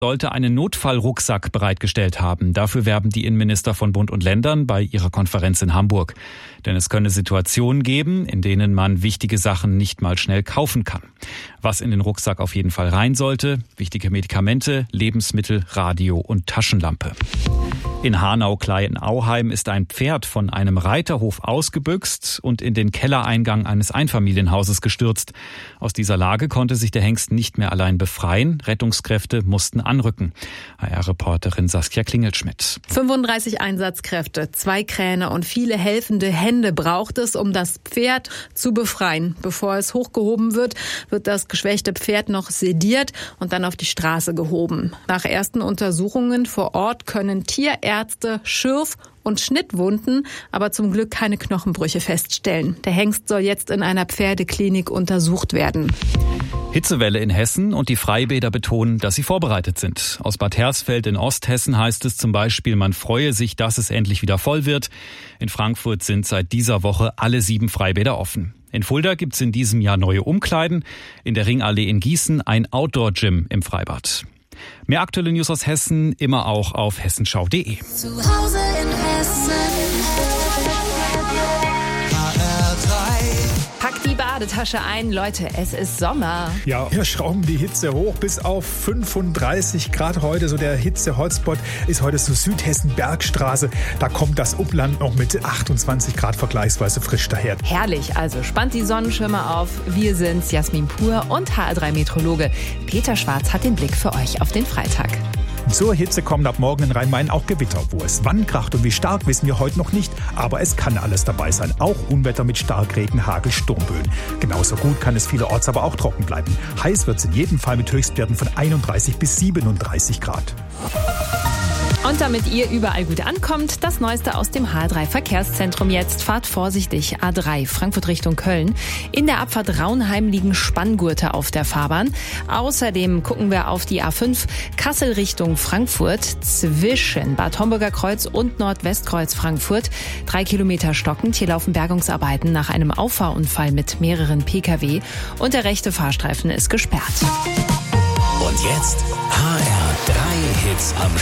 sollte einen Notfallrucksack bereitgestellt haben. Dafür werben die Innenminister von Bund und Ländern bei ihrer Konferenz in Hamburg. Denn es könne Situationen geben, in denen man wichtige Sachen nicht mal schnell kaufen kann. Was in den Rucksack auf jeden Fall rein sollte: wichtige Medikamente, Lebensmittel, Radio und Taschenlampe. In Hanau-Klein-Auheim ist ein Pferd von einem Reiterhof ausgebüxt und in den Kellereingang eines Einfamilienhauses gestürzt. Aus dieser Lage konnte sich der Hengst nicht mehr allein befreien. Rettungskräfte mussten anrücken. HR-Reporterin Saskia Klingelschmidt. 35 Einsatzkräfte, 2 Kräne und viele helfende Hände braucht es, um das Pferd zu befreien. Bevor es hochgehoben wird, wird das geschwächte Pferd noch sediert und dann auf die Straße gehoben. Nach ersten Untersuchungen vor Ort können Tierärzte Schürf- und Schnittwunden, aber zum Glück keine Knochenbrüche feststellen. Der Hengst soll jetzt in einer Pferdeklinik untersucht werden. Hitzewelle in Hessen und die Freibäder betonen, dass sie vorbereitet sind. Aus Bad Hersfeld in Osthessen heißt es zum Beispiel, man freue sich, dass es endlich wieder voll wird. In Frankfurt sind seit dieser Woche alle 7 Freibäder offen. In Fulda gibt es in diesem Jahr neue Umkleiden. In der Ringallee in Gießen ein Outdoor-Gym im Freibad. Mehr aktuelle News aus Hessen immer auch auf hessenschau.de. Zu Hause in Hessen. Packt die Badetasche ein, Leute, es ist Sommer. Ja, wir schrauben die Hitze hoch bis auf 35 Grad heute. So der Hitze-Hotspot ist heute so Südhessen-Bergstraße. Da kommt das Upland noch mit 28 Grad vergleichsweise frisch daher. Herrlich, also spannt die Sonnenschirme auf. Wir sind's, Jasmin Pur und HR3-Meteorologe Peter Schwarz hat den Blick für euch auf den Freitag. Zur Hitze kommen ab morgen in Rhein-Main auch Gewitter. Wo es wann kracht und wie stark, wissen wir heute noch nicht. Aber es kann alles dabei sein. Auch Unwetter mit Starkregen, Hagel, Sturmböen. Genauso gut kann es vielerorts aber auch trocken bleiben. Heiß wird es in jedem Fall mit Höchstwerten von 31 bis 37 Grad. Und damit ihr überall gut ankommt, das Neueste aus dem HR3 Verkehrszentrum jetzt. Fahrt vorsichtig, A3 Frankfurt Richtung Köln. In der Abfahrt Raunheim liegen Spanngurte auf der Fahrbahn. Außerdem gucken wir auf die A5 Kassel Richtung Frankfurt zwischen Bad Homburger Kreuz und Nordwestkreuz Frankfurt. 3 Kilometer stockend. Hier laufen Bergungsarbeiten nach einem Auffahrunfall mit mehreren Pkw. Und der rechte Fahrstreifen ist gesperrt. Und jetzt HR3 Hits am